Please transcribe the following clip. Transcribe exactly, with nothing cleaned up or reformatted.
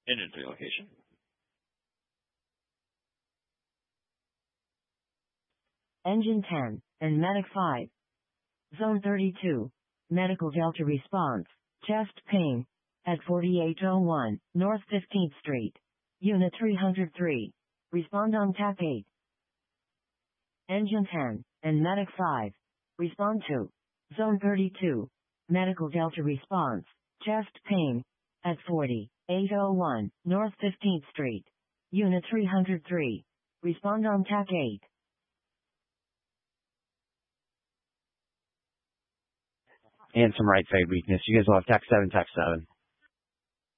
Engine three location. Engine ten, and Medic five. Zone thirty-two. Medical Delta response. Chest pain. At forty-eight oh one, North fifteenth Street. Unit three hundred three. Respond on T A C eight. Engine ten, and Medic five. Respond to. Zone thirty-two. Medical Delta response. Chest pain. At forty-eight oh one, North fifteenth Street. Unit three hundred three. Respond on T A C eight. And some right side weakness. You guys will have T A C seven, T A C seven.